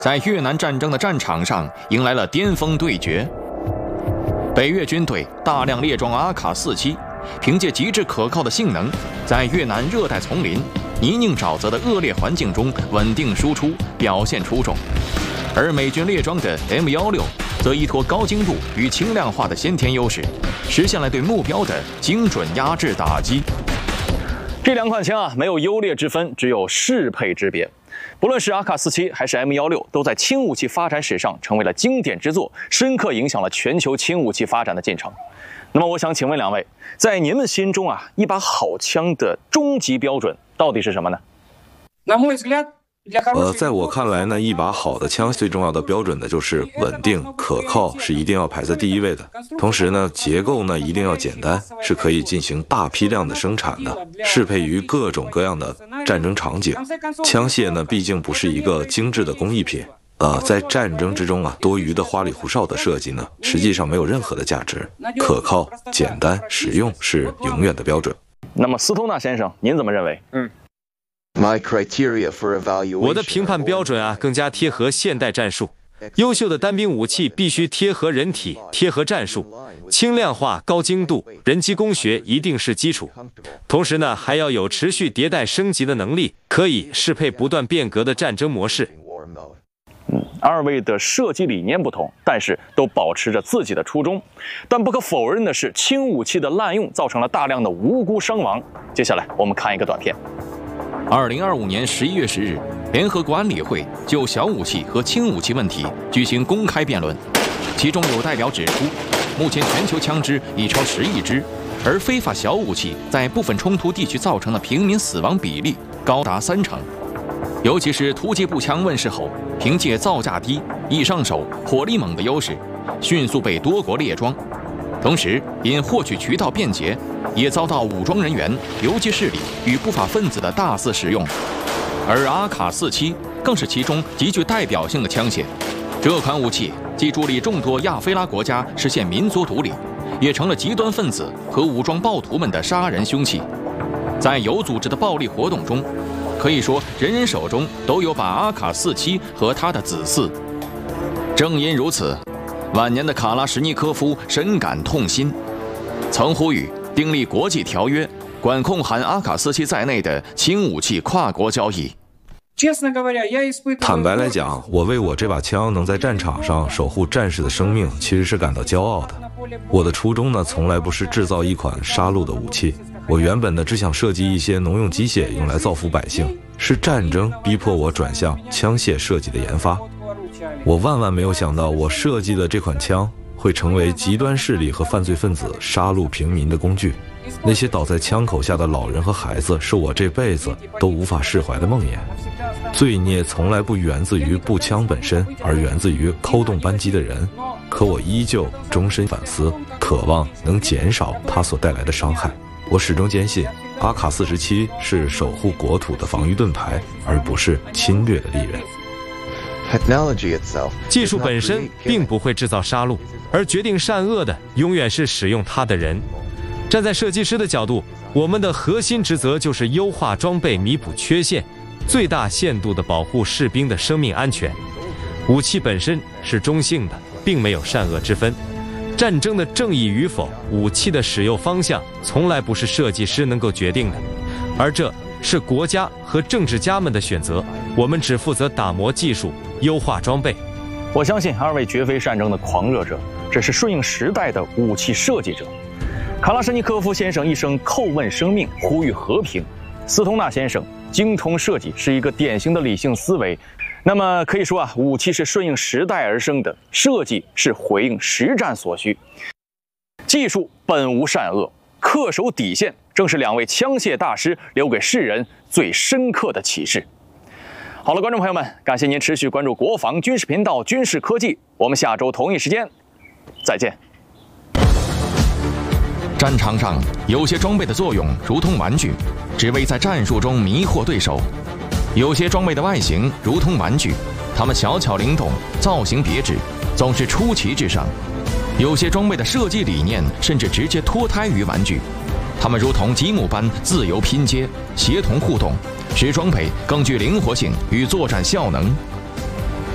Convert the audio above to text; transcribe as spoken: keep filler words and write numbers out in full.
在越南战争的战场上迎来了巅峰对决。北越军队大量列装阿卡四七，凭借极致可靠的性能，在越南热带丛林、泥泞沼泽的恶劣环境中稳定输出，表现出众。而美军列装的 M 一六则依托高精度与轻量化的先天优势，实现了对目标的精准压制打击。这两款枪啊，没有优劣之分，只有适配之别。不论是阿卡四七还是 M 一六，都在轻武器发展史上成为了经典之作，深刻影响了全球轻武器发展的进程。那么，我想请问两位，在您们心中啊，一把好枪的终极标准到底是什么呢？ 呃，在我看来呢，一把好的枪最重要的标准呢，就是稳定、可靠，是一定要排在第一位的。同时呢，结构呢一定要简单，是可以进行大批量的生产的，适配于各种各样的战争场景。枪械呢，毕竟不是一个精致的工艺品。呃，在战争之中啊，多余的花里胡哨的设计呢，实际上没有任何的价值。可靠、简单、实用是永远的标准。 那么，斯通纳先生，您怎么认为？嗯。 我的评判标准啊，更加贴合现代战术。优秀的单兵武器必须贴合人体，贴合战术，轻量化、高精度，人机工学一定是基础。同时呢，还要有持续迭代升级的能力，可以适配不断变革的战争模式。 嗯，二位的设计理念不同，但是都保持着自己的初衷。但不可否认的是，轻武器的滥用造成了大量的无辜伤亡。接下来我们看一个短片。二零二五年十一月十日，联合国安理会就小武器和轻武器问题举行公开辩论，其中有代表指出，目前全球枪支已超十亿支，而非法小武器在部分冲突地区造成的平民死亡比例高达三成。尤其是突击步枪问世后，凭借造价低、易上手、火力猛的优势，迅速被多国列装。同时，因获取渠道便捷，也遭到武装人员、游击势力与不法分子的大肆使用。而阿卡四七更是其中极具代表性的枪械。这款武器既助力众多亚非拉国家实现民族独立，也成了极端分子和武装暴徒们的杀人凶器。在有组织的暴力活动中，可以说人人手中都有把阿卡四七和他的子嗣。正因如此，晚年的卡拉什尼科夫深感痛心，曾呼吁订立国际条约，管控含阿卡四七在内的轻武器跨国交易。 坦白来讲，我为我这把枪能在战场上守护战士的生命，其实是感到骄傲的。我的初衷呢，从来不是制造一款杀戮的武器，我原本呢只想设计一些农用机械用来造福百姓，是战争逼迫我转向枪械设计的研发。我万万没有想到，我设计的这款枪会成为极端势力和犯罪分子杀戮平民的工具。那些倒在枪口下的老人和孩子，是我这辈子都无法释怀的梦魇。罪孽从来不源自于步枪本身，而源自于扣动扳机的人。可我依旧终身反思，渴望能减少它所带来的伤害。我始终坚信，阿卡四十七是守护国土的防御盾牌，而不是侵略的利刃。 技术本身并不会制造杀戮，而决定善恶的永远是使用它的人。站在设计师的角度，我们的核心职责就是优化装备，弥补缺陷，最大限度地保护士兵的生命安全。武器本身是中性的，并没有善恶之分。战争的正义与否，武器的使用方向，从来不是设计师能够决定的，而这是国家和政治家们的选择。我们只负责打磨技术，优化装备。 我相信二位绝非战争的狂热者，只是顺应时代的武器设计者。卡拉什尼科夫先生一生叩问生命，呼吁和平；斯通纳先生精通设计，是一个典型的理性思维。那么可以说啊，武器是顺应时代而生的，设计是回应实战所需。技术本无善恶，恪守底线，正是两位枪械大师留给世人最深刻的启示。好了，观众朋友们，感谢您持续关注国防军事频道军事科技，我们下周同一时间再见。战场上有些装备的作用如同玩具，只为在战术中迷惑对手；有些装备的外形如同玩具，它们小巧灵动，造型别致，总是出奇制胜；有些装备的设计理念甚至直接脱胎于玩具，它们如同积木般自由拼接、协同互动，使装备更具灵活性与作战效能。